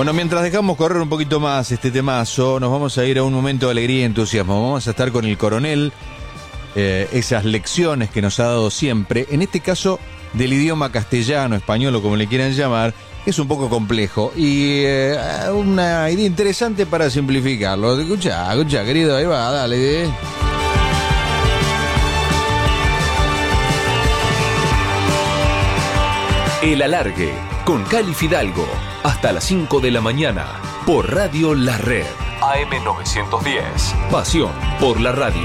Bueno, mientras dejamos correr un poquito más este temazo, nos vamos a ir a un momento de alegría y entusiasmo. Vamos a estar con el coronel, esas lecciones que nos ha dado siempre, en este caso del idioma castellano, español o como le quieran llamar, es un poco complejo y una idea interesante para simplificarlo. Escucha, querido, ahí va, dale. El Alargue, con Cali Fidalgo, hasta las 5 de la mañana, por Radio La Red, AM 910. Pasión por la radio.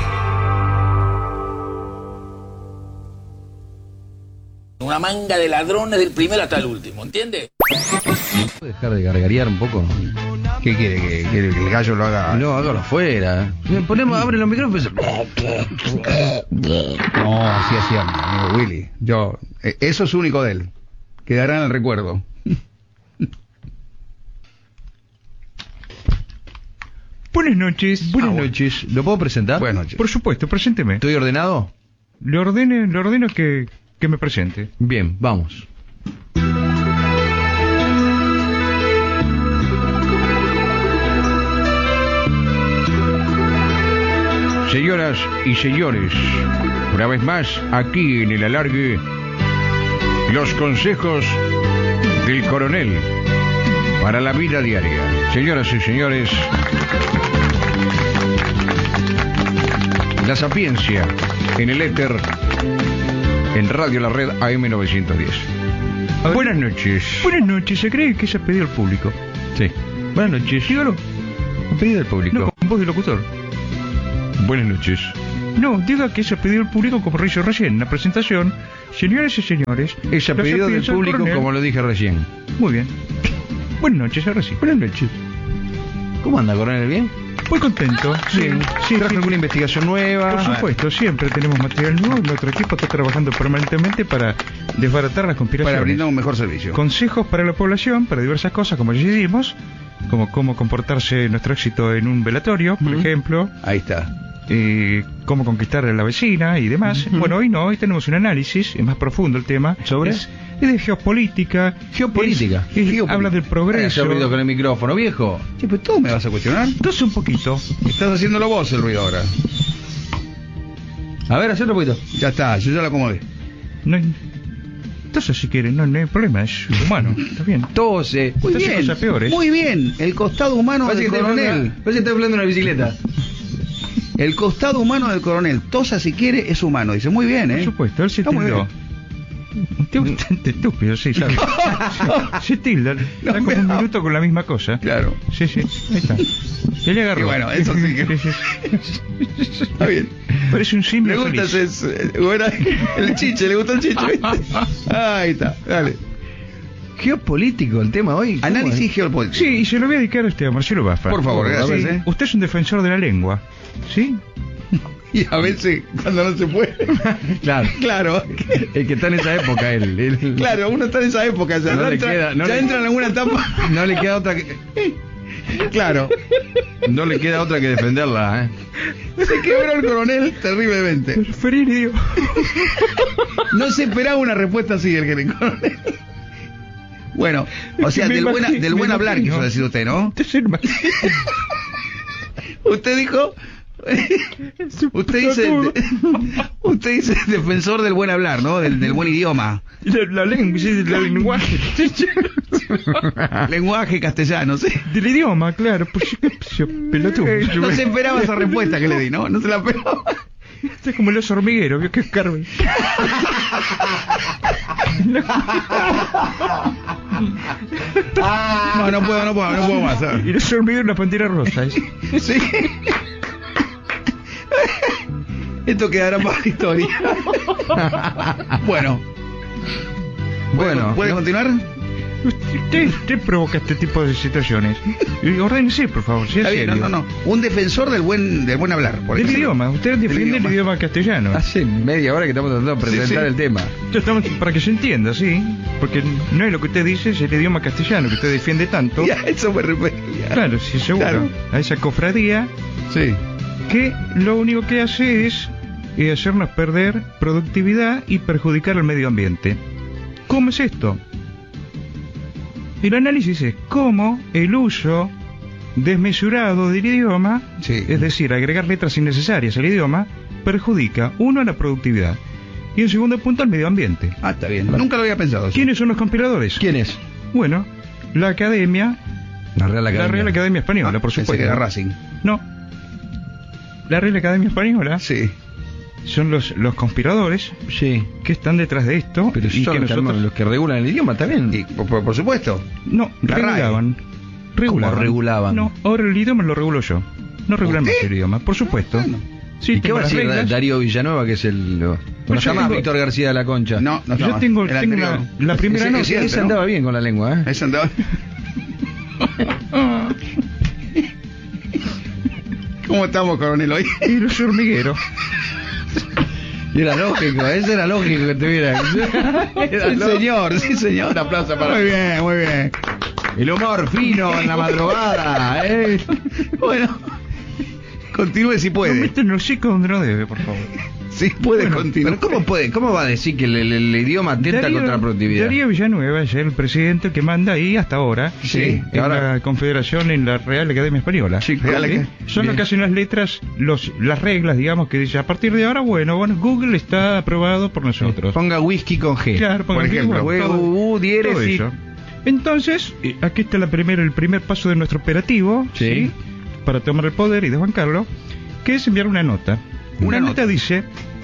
Una manga de ladrones del primero hasta el último, ¿entiendes? ¿Puede dejar de gargarear un poco? ¿Qué quiere? ¿Que el gallo lo haga? No, hágalo afuera. Abre los micrófonos. No, así hacía mi amigo Willy. Eso es único de él. Quedará en el recuerdo. Buenas noches. Buenas noches. ¿Lo puedo presentar? Buenas noches. Por supuesto, presénteme. ¿Estoy ordenado? Le ordeno que me presente. Bien, vamos. Señoras y señores, una vez más, aquí en el Alargue, los consejos del coronel para la vida diaria. Señoras y señores, la sapiencia en el éter, en Radio La Red AM 910. Buenas noches. Buenas noches. ¿Se cree que se ha pedido al público? Sí. Buenas noches. Dígalo. ¿Ha pedido al público? No, con voz de locutor. Buenas noches. No, diga que se ha pedido al público como lo hizo recién en la presentación. Señores y señores, es a pedido del público como lo dije recién. Muy bien. Buenas noches, ahora sí. Buenas noches. ¿Cómo anda, coronel? ¿Bien? Muy contento. Sí. ¿Trajo alguna investigación nueva? Por supuesto, siempre tenemos material nuevo. Nuestro equipo está trabajando permanentemente para desbaratar las conspiraciones. Para brindar un mejor servicio. Consejos para la población, para diversas cosas, como ya dimos, como cómo comportarse nuestro éxito en un velatorio, por ejemplo. Ahí está. Cómo conquistar a la vecina y demás. Bueno, hoy tenemos un análisis, es más profundo el tema. ¿Sobre? Es de geopolítica. Geopolítica. Habla del progreso. ruido con el micrófono, viejo. Sí, pues tú me vas a cuestionar. Entonces un poquito. Estás haciéndolo vos el ruido ahora. A ver, hacelo un poquito. Ya está, yo ya lo acomodé. Entonces si quieren, no hay problema, es humano, está bien. Tose. Muy Entonces, bien, cosas peores. muy bien. El costado humano del coronel. Parece que está hablando de una bicicleta. El costado humano del coronel. Tosa si quiere, es humano. Dice, muy bien, Por supuesto, él se tildó. Un tío bastante estúpido, sí, ¿sabes? Se tilda, da como un minuto con la misma cosa. Claro. Sí, ahí está. Ya le agarró. Y bueno, eso sí que... Está bien. Parece un simio. Le gusta el chiche, le gusta el chiche. Ahí está, dale. Geopolítico el tema hoy. Análisis geopolítico. Sí, y se lo voy a dedicar a Marcelo Baffa. Por favor, gracias. Sí. Usted es un defensor de la lengua, ¿sí? Y a veces, cuando no se puede. Claro. El que está en esa época, él. Claro, uno está en esa época. Ya entra en alguna etapa. No le queda otra que... Claro. No le queda otra que defenderla, Se quebró el coronel terriblemente. Preferirio. No se esperaba una respuesta así del coronel. Bueno, o sea, del buen hablar quiso decir usted, ¿no? Usted dijo... Usted dice defensor del buen hablar, ¿no? Del buen idioma. La lengua, sí, el lenguaje. Lenguaje castellano, sí. Del idioma, claro. Pues, pelotudo. No se esperaba esa respuesta que le di, ¿no? No se la esperaba. Este es como el oso hormiguero, ¿vio? Que es Carmen. No puedo más. ¿Sabes? Y el oso hormiguero es una pantera rosa. Sí. Esto quedará para la historia. Bueno, ¿puede continuar? Usted provoca este tipo de situaciones. Ordénese, por favor, si es serio. No. Un defensor del buen hablar. Del idioma. Usted defiende el idioma castellano. Hace media hora que estamos tratando de presentar el tema. Estamos para que se entienda, sí. Porque no es lo que usted dice, es el idioma castellano que usted defiende tanto. Ya, eso me refería. Claro, sí, seguro. Claro. A esa cofradía. Sí. Que lo único que hace es hacernos perder productividad y perjudicar al medio ambiente. ¿Cómo es esto? El análisis es cómo el uso desmesurado del idioma, Sí. es decir, agregar letras innecesarias al idioma, perjudica, uno, a la productividad y en segundo punto al medio ambiente. Ah, está bien. Nunca lo había pensado. eso. ¿Quiénes son los compiladores? ¿Quién es? Bueno, la Academia, La Real Academia. la Real Academia Española, Ah, por pensé supuesto. que era Racing. No. La Real Academia Española Sí. son los conspiradores Sí. que están detrás de esto Pero y son que los, nosotros los que regulan el idioma también. Y, por supuesto. no La RAE. regulaban. ¿Cómo regulaban? No, ahora el idioma lo regulo yo. No regulan más ¿Usted? el idioma, por supuesto. Bueno. Sí, ¿Y qué tengo va a las decir reglas. Darío Villanueva, que es el... No Pues está yo más tengo- Víctor García de la Concha. No, no está Yo más. tengo El la anterior. primera Ese- nota. ese Ese ¿no? andaba bien con la lengua, ¿eh? Ese andaba. ¿Cómo estamos, coronel, hoy? Y los hormigueros. Y era lógico, ese era lógico que tuviera. Sí, señor, sí, señor. Un aplauso para. Muy bien, muy bien. El humor fino en la madrugada, ¿eh? Bueno, continúe si No puede. meten los chicos donde no debe, por favor. Si puede continuar. Pero ¿cómo va a decir que el idioma atenta contra la productividad? Darío Villanueva es el presidente que manda ahí hasta ahora. Sí, En ahora- la Confederación, en la Real Academia Española. Sí, Real Academia. Son los Bien. que hacen las letras, las reglas, digamos, que dice a partir de ahora, bueno, Google está aprobado por nosotros. Ponga whisky con G. Claro, por ejemplo, todo diéresis. eso. Entonces, el primer paso de nuestro operativo, Sí. para tomar el poder y desbancarlo, que es enviar una nota. Una Una nota nota. dice: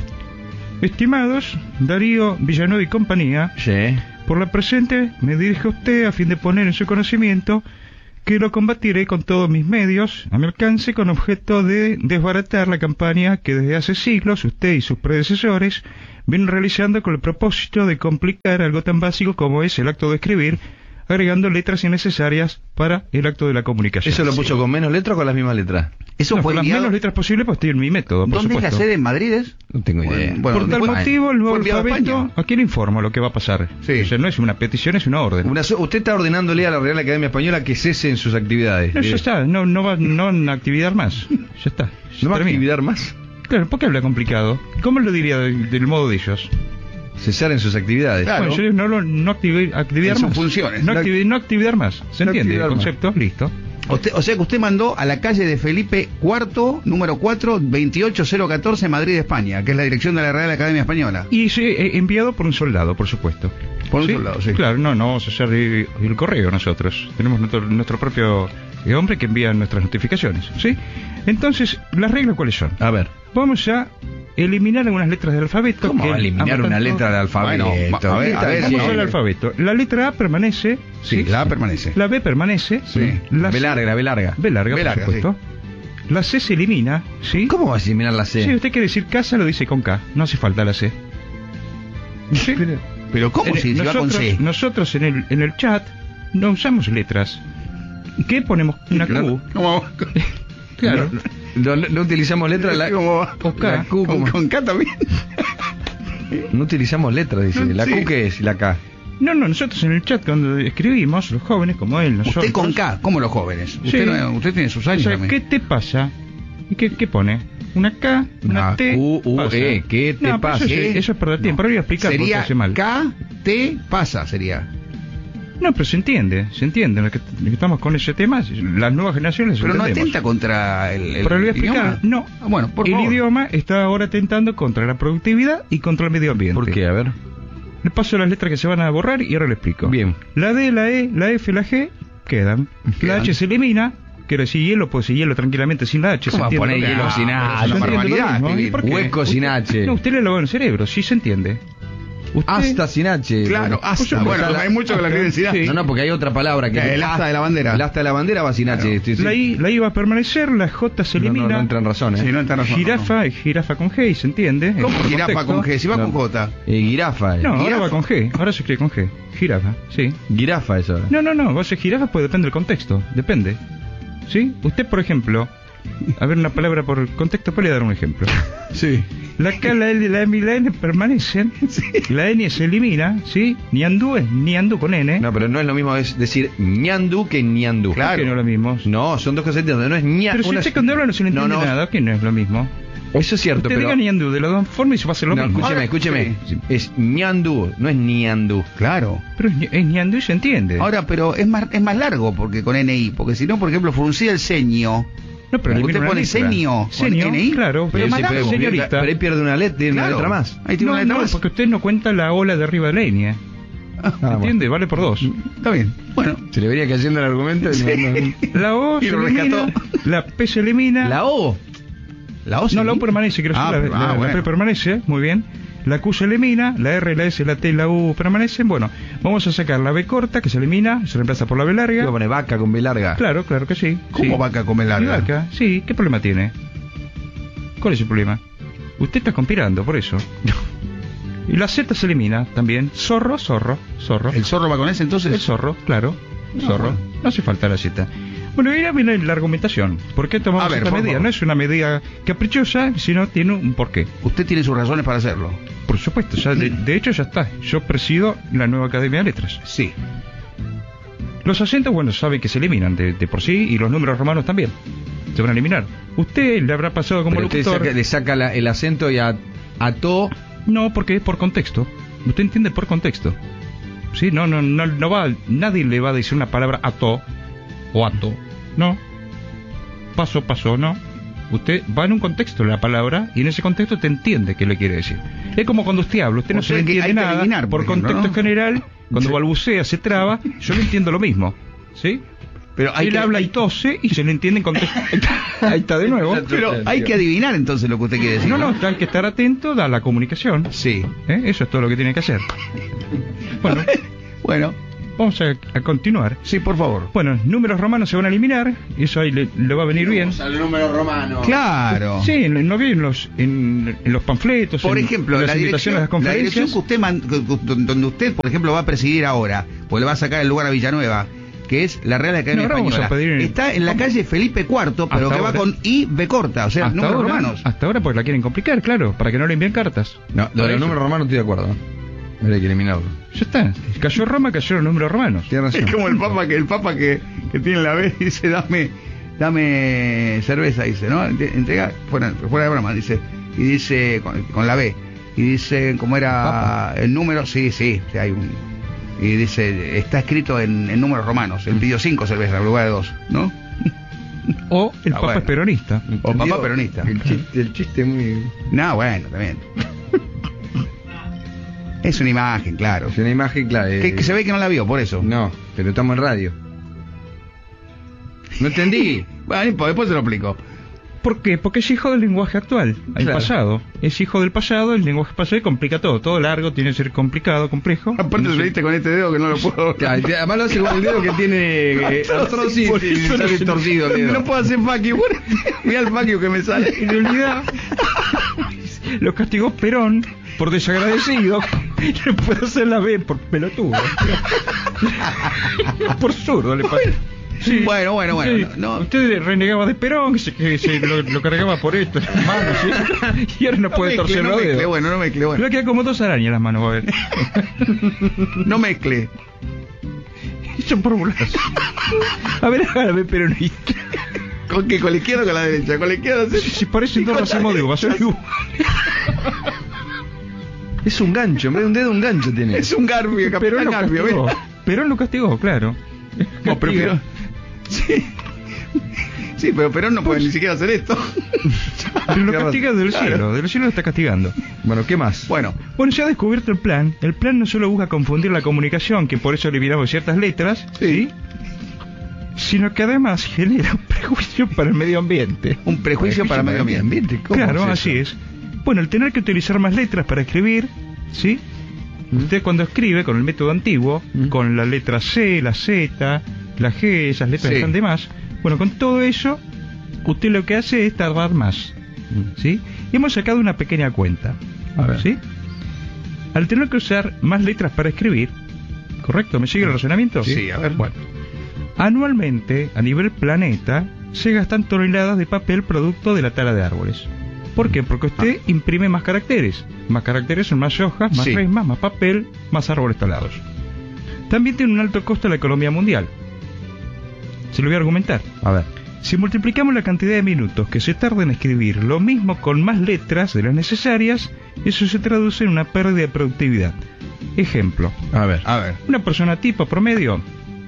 estimados Darío Villanueva y compañía, Sí. por la presente me dirijo a usted a fin de poner en su conocimiento que lo combatiré con todos mis medios a mi alcance con objeto de desbaratar la campaña que desde hace siglos usted y sus predecesores vienen realizando con el propósito de complicar algo tan básico como es el acto de escribir, agregando letras innecesarias para el acto de la comunicación. ¿Eso lo puso con menos letras o con las mismas letras? Eso No, fue con las enviado. menos letras posibles, pues estoy en mi método, por ¿Dónde es la supuesto. sede? ¿En Madrid es? No tengo idea. Bueno, Por tal después- motivo, el nuevo fue enviado a alfabeto, España. aquí le informo lo que va a pasar. Sí. O sea, no es una petición, es una orden. Usted está ordenándole a la Real Academia Española que cesen sus actividades. No, ya está, no va a actividad más. Ya está. ¿No va a termina. actividad más? Claro, ¿por qué habla complicado? ¿Cómo lo diría del modo de ellos? Cesar en sus actividades. Claro. Bueno, yo no actividad En sus más. funciones. No actividad más. ¿Se No entiende el actividad más. concepto? Listo. O sea que usted mandó a la calle de Felipe IV, número 4, 28014, Madrid, España, que es la dirección de la Real Academia Española. Y enviado por un soldado, por supuesto. Por un soldado, sí. Claro, no vamos a hacer el correo nosotros. Tenemos nuestro propio hombre que envía nuestras notificaciones. ¿Sí? Entonces, ¿las reglas cuáles son? A ver. Vamos a eliminar algunas letras del alfabeto. ¿Cómo que va a eliminar ambos una tanto- letra del alfabeto? Bueno, a ver, Vamos sí. al alfabeto. La letra A permanece. Sí, la A permanece. La B permanece. Sí. La B larga, B larga. B larga, B larga, por supuesto. La C se elimina, ¿sí? ¿Cómo va a eliminar la C? Sí, usted quiere decir casa, lo dice con K. No hace falta la C. ¿Sí? Pero ¿cómo si va con C? Nosotros en el chat no usamos letras. ¿Qué ponemos? Una Q. ¿Cómo? Claro. No utilizamos letras. ¿Cómo va? O K. La Q, ¿Con, ¿cómo? con K también? No utilizamos letras, dice. No, ¿La sí. Q qué es? ¿Y la K? No, nosotros en el chat cuando escribimos, los jóvenes como él, nosotros. Usted con K, como los jóvenes. Usted, Sí. usted tiene sus O años sea, también. ¿qué te pasa? ¿Y qué pone? Una K, una Una T. Q, U, pasa. E, ¿qué te No, pero pasa? Eso es perder tiempo. Ahora voy a explicar por qué Sería hace mal. K, T, pasa, sería. No, pero se entiende. Lo que estamos con ese tema, las nuevas generaciones Pero no entendemos. atenta contra el Pero le voy a explicar. idioma. No. Ah, bueno, por el favor. idioma está ahora atentando contra la productividad y contra el medio ambiente. ¿Por qué? A ver. Le paso las letras que se van a borrar y ahora le explico. Bien. La D, la E, la F, la G quedan. Quedan. La H se elimina. Quiero decir hielo, puedo decir hielo tranquilamente sin la H. ¿Cómo va a entiende poner lo que- hielo sin H? ¿se Es una entiende lo barbaridad, mismo? escribir. ¿Y por qué? Hueco sin H. No, usted le lavó en el cerebro, sí se entiende. Usted- Hasta sin H. Claro, hasta. Bueno, hay mucho que la escriben sin H. Sí. No, porque hay otra palabra que El asta de la bandera. El asta de la bandera va sin H. Sí, sí. La I va a permanecer, la J se No, elimina. no entra en razón, ¿eh? Sí, no entra razón. Jirafa es jirafa con G, ¿se entiende? ¿Cómo Por jirafa contexto. con G? Si va No. con J. Girafa. No, ahora Jirafa. va con G, ahora se escribe con G. Jirafa, sí. Girafa eso. No, vos es jirafa, pues depende del contexto, depende. ¿Sí? Usted, por ejemplo, a ver una palabra por contexto, puede dar un ejemplo. Sí. La K, la L, la M y la N permanecen, la N se elimina, ¿sí? Niandú es niandú con N. No, pero no es lo mismo es decir ñandú que ñandú. Claro. Que no es lo mismo. No, son dos cosas distintas. No es ña. Pero si usted cuando habla no se le entiende no. nada, que no es lo mismo. Eso es cierto, Te pero... diga ñandú de las dos formas y se va a hacer lo No, mismo. escúcheme. Es ñandú, no es niandú. Claro. Pero es ñandú y se entiende. Ahora, pero es más largo porque con NI, porque si no, por ejemplo, fruncía el ceño. No, pero Usted elimina una pone letra. ceño con NI, claro, pero es es más más largo. señorita. Pero ahí pierde una letra, tiene una Claro. letra más. Ahí tiene una letra más. porque usted no cuenta la ola de arriba de la línea. ¿Entiende? Vale por dos. Está bien. Bueno, Se le venía cayendo el argumento. La O Y se lo elimina, rescató. la P se elimina. La O. la O No, la O permanece, quiero decir, la bueno. P permanece, muy bien. La Q se elimina, la R, la S, la T y la U permanecen. Bueno, vamos a sacar la B corta, que se elimina, se reemplaza por la B Iba a larga. poner vaca con B larga. Claro que sí. ¿Cómo sí. vaca come ¿Y larga? vaca? Sí, ¿qué problema tiene? ¿Cuál es el problema? Usted está conspirando, por eso. Y la Z se elimina también. Zorro. ¿El zorro va con ese entonces? El zorro, claro. Zorro. bueno. No hace falta la Z. Bueno, y ahora viene la argumentación. ¿Por qué tomamos A ver, esta por medida? favor. No es una medida caprichosa, sino tiene un porqué. Usted tiene sus razones para hacerlo. Por supuesto, ya de hecho ya está. Yo presido la nueva Academia de Letras. Sí. Los acentos, bueno, sabe que se eliminan de por sí, y los números romanos también. Se van a eliminar. Usted le habrá pasado como Pero usted locutor. le saca el acento y ató. No, porque es por contexto. Usted entiende por contexto. Sí, no va, nadie le va a decir una palabra ató o ato. No. Paso, no. Usted va en un contexto de la palabra y en ese contexto te entiende qué le quiere decir. Es como cuando usted habla, usted no O se sea le que entiende hay que nada. adivinar, por por ejemplo, contexto ¿no? general, cuando balbucea, se traba, yo le entiendo lo mismo. ¿Sí? Pero hay Él que, habla y tose y se le entiende en contexto. Ahí está de nuevo. pero hay que adivinar entonces lo que usted quiere decir. No, hay que estar atento a la comunicación. Sí. Eso es todo lo que tiene que hacer. Bueno, Bueno, vamos a continuar. sí, por favor. Bueno, números romanos se van a eliminar, y eso ahí le va a venir bien. Claro. Sí, no vi en los panfletos, Por en ejemplo, las la invitaciones dirección, a las la dirección conferencias. que usted donde usted, por ejemplo, va a presidir ahora, pues le va a sacar el lugar a Villanueva, que es la Real Academia No, ahora vamos Española. a pedir Está en la ¿cómo? calle Felipe IV, pero Hasta que va ahora. con I B corta, o sea, números romanos. Hasta ahora porque la quieren complicar, claro, para que no le envíen cartas. No, lo Por de los eso. números romanos estoy de acuerdo. Habría que eliminarlo. Ya está. Cayó Roma, cayeron los números romanos. Tiene razón. Es como el papa que tiene la B y dice, dame cerveza, dice, ¿no? Entrega, fuera de broma, dice, y dice, con la B, y dice, ¿cómo era Papa. el número? Sí, hay un... Y dice, está escrito en números romanos, él pidió 5 cervezas en lugar de 2, ¿no? O el Ah, Papa bueno. es peronista. O papá peronista. El chiste es muy... No, bueno, también. Es una imagen, claro. Es una imagen clara. Que se ve que no la vio, por eso. No, pero estamos en radio. No entendí. Bueno, después se lo explico. ¿Por qué? Porque es hijo del lenguaje actual, el Claro. pasado. Es hijo del pasado, el lenguaje pasado y complica todo. Todo largo tiene que ser complicado, complejo. Aparte No lo sé. leíste con este dedo que no lo puedo... Además lo hace con el dedo que tiene artrosis Por y eso sale torcido el dedo. No puedo hacer faquio. Mira el faquio que me sale. En realidad, lo castigó Perón por desagradecido. No puede hacer la B por pelotudo. Por zurdo le pasa. Sí. Bueno, Sí. no. Usted renegaba de Perón, que se lo cargaba por esto, las manos, ¿sí? Y ahora no puede torcer los dedos. No mezcle, Le va a quedar como 2 arañas en las manos, va a ver. No mezcle. Son por burlas. A ver, hágame peronista. ¿Con qué? ¿Con la izquierda o con la derecha? Con la izquierda. Si parecen dos racimos de uvas, son igual. Es un gancho, en vez de un dedo, un gancho tiene. Es un garbio, Perón capitán lo Garbio. castigó. ¿ves? Perón lo castigó, claro. No, pero Perón... Sí, pero Perón no puede ni siquiera hacer esto. Pero lo castiga del cielo lo está castigando. Bueno, ¿qué más? Bueno, Bueno, se ha descubierto el plan. El plan no solo busca confundir la comunicación, que por eso eliminamos ciertas letras, ¿sí? Sino que además genera un prejuicio para el medio ambiente. un prejuicio para el medio ambiente. ¿Cómo Claro, es así eso? es. Bueno, el tener que utilizar más letras para escribir, ¿sí? Usted cuando escribe con el método antiguo, con la letra C, la Z, la G, esas letras Sí. que están de más, bueno, con todo eso, usted lo que hace es tardar más, ¿sí? Y hemos sacado una pequeña cuenta, A ver. ¿sí? Al tener que usar más letras para escribir, ¿correcto? ¿Me sigue el razonamiento? Sí, a ver. Bueno, anualmente, a nivel planeta, se gastan toneladas de papel producto de la tala de árboles. ¿Por qué? Porque usted imprime más caracteres. Más caracteres son más hojas, más Sí. resmas, más papel, más árboles talados. También tiene un alto costo a la economía mundial. Se lo voy a argumentar. A ver. Si multiplicamos la cantidad de minutos que se tarda en escribir lo mismo con más letras de las necesarias, eso se traduce en una pérdida de productividad. Ejemplo. A ver. Una persona tipo promedio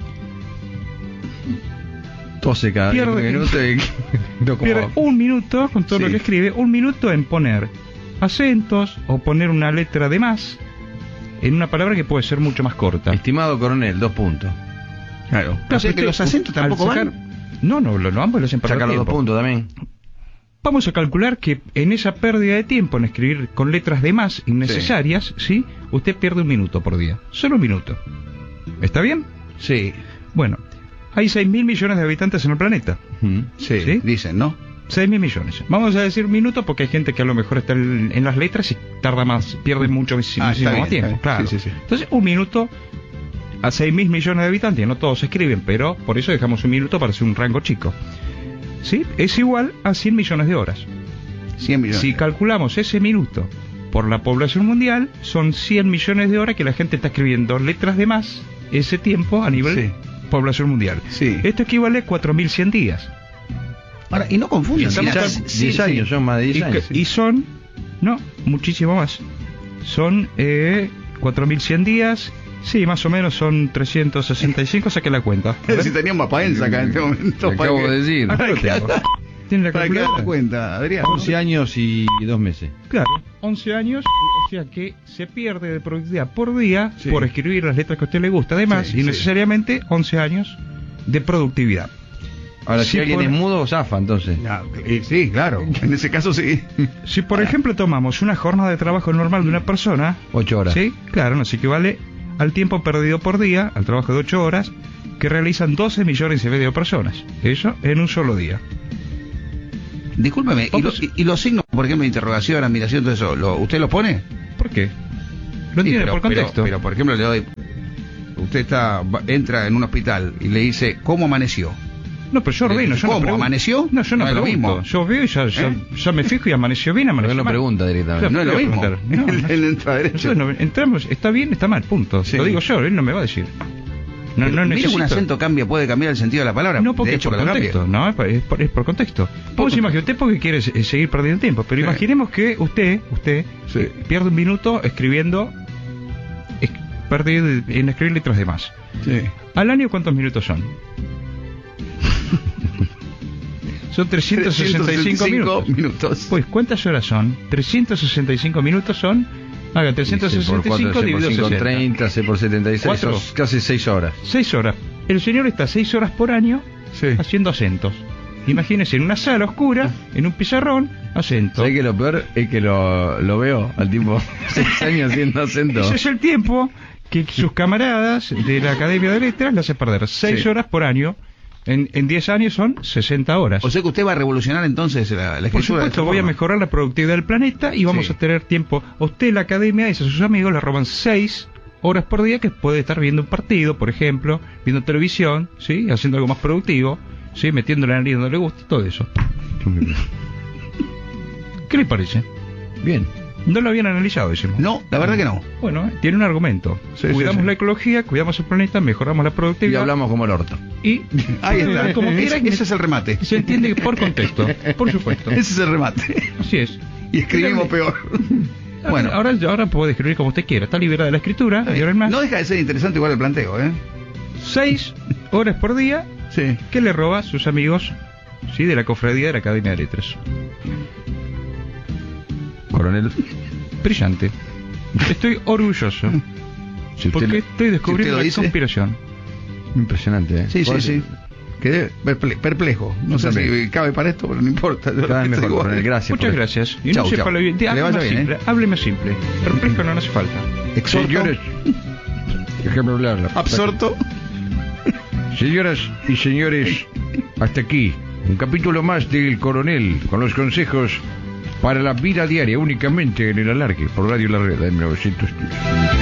12 cada 10 minutos y... pierde un minuto con todo lo que escribe, un minuto en poner acentos o poner una letra de más en una palabra que puede ser mucho más corta. Estimado coronel, 2 puntos. Claro. O sea que los acentos tampoco van. No, ambos lo hacen para sacar los 2 puntos también. Vamos a calcular que en esa pérdida de tiempo en escribir con letras de más innecesarias, ¿sí? Usted pierde un minuto por día. Solo un minuto. ¿Está bien? Sí. Bueno, hay 6.000 millones de habitantes en el planeta. Sí, dicen, ¿no? 6.000 millones. Vamos a decir minuto porque hay gente que a lo mejor está en las letras y tarda más, pierde muchísimo más tiempo. Claro. Sí. Entonces, un minuto a 6.000 millones de habitantes, no todos escriben, pero por eso dejamos un minuto para hacer un rango chico. ¿Sí? Es igual a 100 millones de horas. 100 millones. Si calculamos ese minuto por la población mundial, son 100 millones de horas que la gente está escribiendo letras de más ese tiempo a nivel población mundial. Sí. Esto equivale a 4.100 días. Ahora, y no confundan. 10 años, son más de 10 años. Y son, no, muchísimo más. Son 4.100 días. Sí, más o menos son 365, saqué la cuenta. Si teníamos mapaenza acá en este momento. Te acabo de decir. Acá lo tengo. ¿Tiene la Para que calculadora? hagas cuenta, Adrián. 11 años y 2 meses. Claro, 11 años, o sea que se pierde de productividad por día por escribir las letras que a usted le gusta, además, y necesariamente 11 años de productividad. Ahora, si alguien es mudo, zafa, entonces. Sí, claro, en ese caso sí. Si por ejemplo tomamos una jornada de trabajo normal de una persona, 8 horas. Sí, claro, nos equivale al tiempo perdido por día, al trabajo de 8 horas, que realizan 12 millones y medio de personas. Eso en un solo día. Discúlpeme, ¿y los signos, por ejemplo, interrogación, admiración, todo eso, ¿usted los pone? ¿Por qué? Lo entiende por contexto. Pero, por ejemplo, le doy... Usted entra en un hospital y le dice, ¿cómo amaneció? No, pero yo ordeno, yo no ¿Cómo? pregunto. ¿Amaneció? No, yo no es lo pregunto. mismo. Yo veo y ya me fijo y amaneció bien, amaneció No mal. pregunta directamente. No es lo mismo. No, entra derecho. entramos, está bien, está mal, punto. Sí. Lo digo yo, él no me va a decir. No Mira, necesito. un acento puede cambiar el sentido de la palabra. No, porque de es hecho, por lo contexto, cambia. no, es por contexto. Vamos a imaginar, usted porque quiere seguir perdiendo tiempo, pero imaginemos que usted pierde un minuto escribiendo, en escribir letras de más. Sí. ¿Al año cuántos minutos son? Son 365 minutos. Pues, ¿cuántas horas son? 365 minutos son... Haga 365 dividido 60. 30, C por 76, 4. son casi 6 horas. 6 horas. El señor está 6 horas por año haciendo acentos. Imagínese en una sala oscura, en un pizarrón, acentos. ¿Sabes que lo peor es que lo veo al tipo 6 años haciendo acento? Ese es el tiempo que sus camaradas de la Academia de Letras le hacen perder 6 horas por año. En 10 años son 60 horas. O sea que usted va a revolucionar entonces la escritura. Por supuesto, voy a mejorar la productividad del planeta y vamos a tener tiempo. A usted, la academia y a sus amigos le roban 6 horas por día que puede estar viendo un partido, por ejemplo, viendo televisión, ¿sí? Haciendo algo más productivo, ¿sí? Metiéndole la nariz donde le gusta, todo eso. ¿Qué le parece? Bien. No lo habían analizado, decimos. No, la verdad que no. Bueno, tiene un argumento. Cuidamos la ecología, cuidamos el planeta, mejoramos la Y productividad. hablamos como el orto. Y ahí está. Como quiera, Ese es el remate. se entiende por contexto, por supuesto. Ese es el remate. Así es. Y escribimos peor. Bueno, ahora puede escribir como usted quiera. Está liberada de la escritura. Y ahora es más. no deja de ser interesante igual el planteo, 6 horas por día que le roba a sus amigos, ¿sí? De la cofradía de la Academia de Letras. Coronel. Brillante. Estoy orgulloso. Porque estoy descubriendo la conspiración. Impresionante, Sí. Quedé perplejo. No sé si cabe para esto, pero no importa. Cada vez mejor, Coronel. Gracias. Muchas gracias. Y Chau, no se chau. fale bien. Le vaya bien, simple. Hábleme simple. Perplejo no hace falta. Exhorto. Señores, déjame hablar. Absorto. Señoras y señores, hasta aquí un capítulo más del Coronel con los consejos para la vida diaria únicamente en el alargue por Radio La Red en 1910.